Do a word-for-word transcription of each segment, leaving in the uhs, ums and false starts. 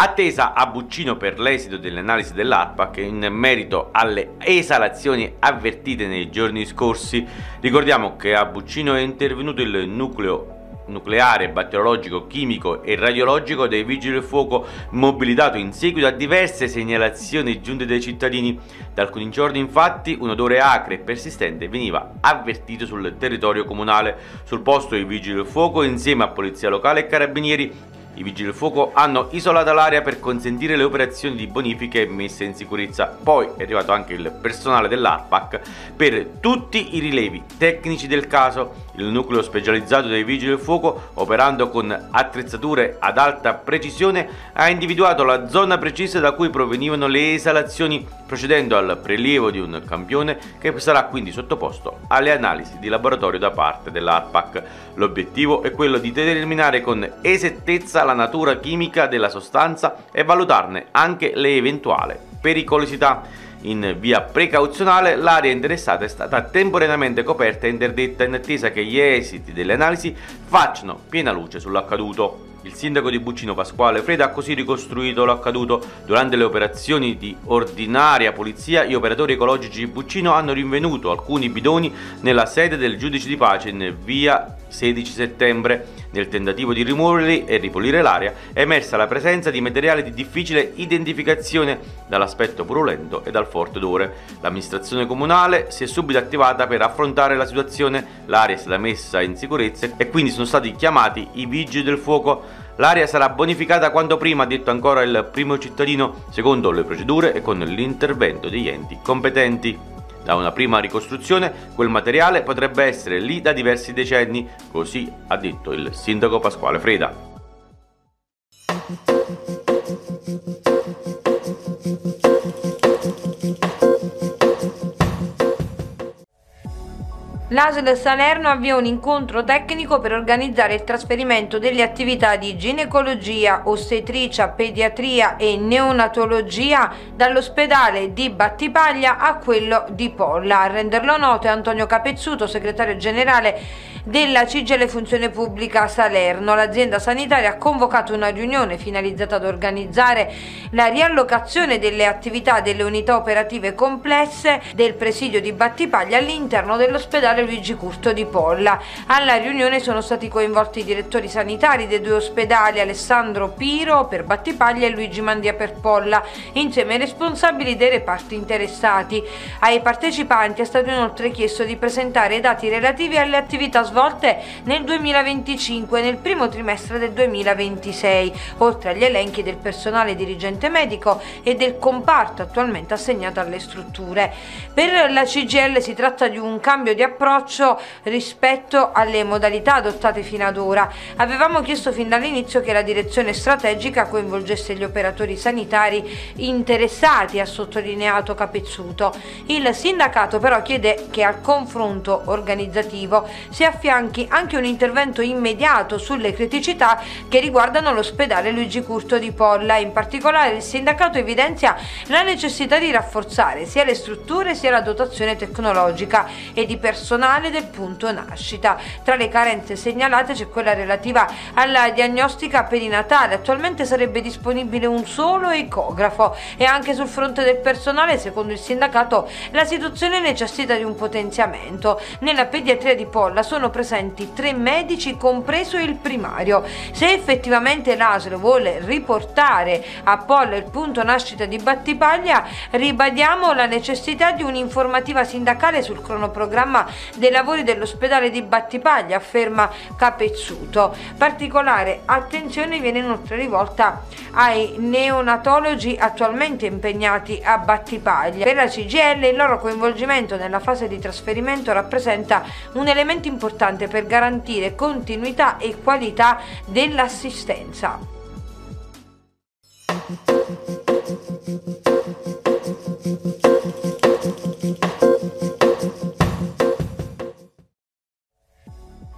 Attesa a Buccino per l'esito delle analisi dell'ARPAC in merito alle esalazioni avvertite nei giorni scorsi. Ricordiamo che a Buccino è intervenuto il nucleo nucleare, batteriologico, chimico e radiologico dei vigili del fuoco, mobilitato in seguito a diverse segnalazioni giunte dai cittadini. Da alcuni giorni infatti un odore acre e persistente veniva avvertito sul territorio comunale. Sul posto i vigili del fuoco insieme a polizia locale e carabinieri. I vigili del fuoco hanno isolato l'area per consentire le operazioni di bonifica e messa in sicurezza. Poi è arrivato anche il personale dell'ARPAC per tutti i rilevi tecnici del caso. Il nucleo specializzato dei vigili del fuoco, operando con attrezzature ad alta precisione, ha individuato la zona precisa da cui provenivano le esalazioni, procedendo al prelievo di un campione che sarà quindi sottoposto alle analisi di laboratorio da parte dell'ARPAC. L'obiettivo è quello di determinare con esattezza la natura chimica della sostanza e valutarne anche le eventuali pericolosità. In via precauzionale l'area interessata è stata temporaneamente coperta e interdetta in attesa che gli esiti delle analisi facciano piena luce sull'accaduto. Il sindaco di Buccino Pasquale Freda ha così ricostruito l'accaduto. Durante le operazioni di ordinaria polizia, gli operatori ecologici di Buccino hanno rinvenuto alcuni bidoni nella sede del giudice di pace in via sedici settembre. Nel tentativo di rimuoverli e ripulire l'area è emersa la presenza di materiale di difficile identificazione dall'aspetto purulento e dal forte odore. L'amministrazione comunale si è subito attivata per affrontare la situazione. L'area è stata messa in sicurezza e quindi sono stati chiamati i vigili del fuoco. L'area sarà bonificata quanto prima, ha detto ancora il primo cittadino, secondo le procedure e con l'intervento degli enti competenti. Da una prima ricostruzione, quel materiale potrebbe essere lì da diversi decenni, così ha detto il sindaco Pasquale Freda. L'A S L Salerno avvia un incontro tecnico per organizzare il trasferimento delle attività di ginecologia, ostetricia, pediatria e neonatologia dall'ospedale di Battipaglia a quello di Polla. A renderlo noto è Antonio Capezzuto, segretario generale della C G I L Funzione Pubblica Salerno. L'azienda sanitaria ha convocato una riunione finalizzata ad organizzare la riallocazione delle attività delle unità operative complesse del presidio di Battipaglia all'interno dell'ospedale Luigi Curto di Polla. Alla riunione sono stati coinvolti i direttori sanitari dei due ospedali, Alessandro Piro per Battipaglia e Luigi Mandia per Polla, insieme ai responsabili dei reparti interessati. Ai partecipanti è stato inoltre chiesto di presentare i dati relativi alle attività svolte nel duemilaventicinque e nel primo trimestre del duemilaventisei, oltre agli elenchi del personale dirigente medico e del comparto attualmente assegnato alle strutture. Per la C G I L si tratta di un cambio di approccio rispetto alle modalità adottate fino ad ora. Avevamo chiesto fin dall'inizio che la direzione strategica coinvolgesse gli operatori sanitari interessati, ha sottolineato Capezzuto. Il sindacato però chiede che al confronto organizzativo si affianchi anche un intervento immediato sulle criticità che riguardano l'ospedale Luigi Curto di Polla. In particolare il sindacato evidenzia la necessità di rafforzare sia le strutture sia la dotazione tecnologica e di personale del punto nascita. Tra le carenze segnalate c'è quella relativa alla diagnostica perinatale. Attualmente sarebbe disponibile un solo ecografo e anche sul fronte del personale, secondo il sindacato, la situazione necessita di un potenziamento. Nella pediatria di Polla sono presenti tre medici, compreso il primario. Se effettivamente l'A S L vuole riportare a Polla il punto nascita di Battipaglia, ribadiamo la necessità di un'informativa sindacale sul cronoprogramma dei lavori dell'ospedale di Battipaglia, afferma Capezzuto. Particolare attenzione viene inoltre rivolta ai neonatologi attualmente impegnati a Battipaglia. Per la C G I L il loro coinvolgimento nella fase di trasferimento rappresenta un elemento importante per garantire continuità e qualità dell'assistenza.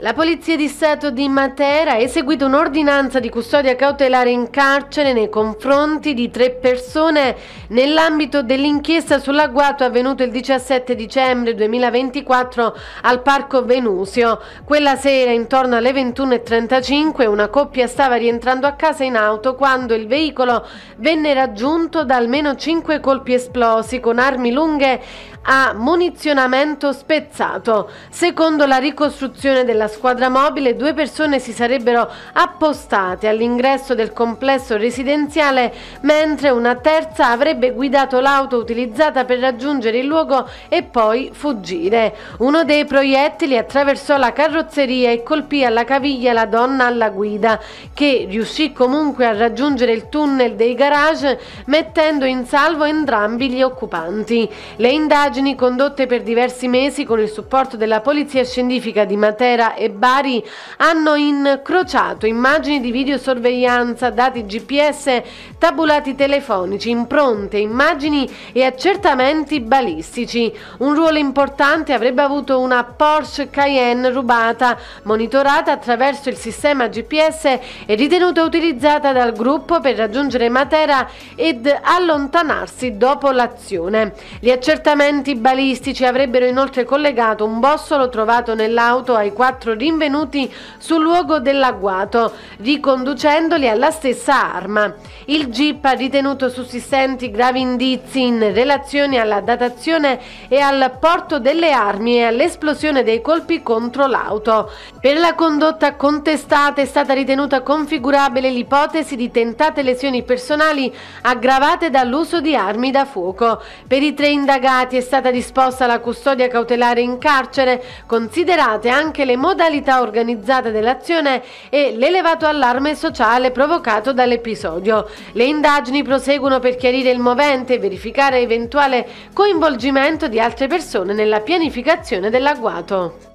La Polizia di Stato di Matera ha eseguito un'ordinanza di custodia cautelare in carcere nei confronti di tre persone nell'ambito dell'inchiesta sull'agguato avvenuto il diciassette dicembre duemilaventiquattro al Parco Venusio. Quella sera, intorno alle ventuno e trentacinque, una coppia stava rientrando a casa in auto quando il veicolo venne raggiunto da almeno cinque colpi esplosi con armi lunghe a munizionamento spezzato. Secondo la ricostruzione della squadra mobile, due persone si sarebbero appostate all'ingresso del complesso residenziale, mentre una terza avrebbe guidato l'auto utilizzata per raggiungere il luogo e poi fuggire. Uno dei proiettili attraversò la carrozzeria e colpì alla caviglia la donna alla guida, che riuscì comunque a raggiungere il tunnel dei garage, mettendo in salvo entrambi gli occupanti. Le indagini condotte per diversi mesi con il supporto della Polizia Scientifica di Matera e Bari hanno incrociato immagini di videosorveglianza, dati G P S, tabulati telefonici, impronte, immagini e accertamenti balistici. Un ruolo importante avrebbe avuto una Porsche Cayenne rubata, monitorata attraverso il sistema G P S e ritenuta utilizzata dal gruppo per raggiungere Matera ed allontanarsi dopo l'azione. Gli accertamenti balistici avrebbero inoltre collegato un bossolo trovato nell'auto ai quattro rinvenuti sul luogo dell'agguato, riconducendoli alla stessa arma. Il G I P ha ritenuto sussistenti gravi indizi in relazione alla datazione e al porto delle armi e all'esplosione dei colpi contro l'auto. Per la condotta contestata è stata ritenuta configurabile l'ipotesi di tentate lesioni personali aggravate dall'uso di armi da fuoco. Per i tre indagati è stata disposta la custodia cautelare in carcere, considerate anche le modalità organizzate dell'azione e l'elevato allarme sociale provocato dall'episodio. Le indagini proseguono per chiarire il movente e verificare eventuale coinvolgimento di altre persone nella pianificazione dell'agguato.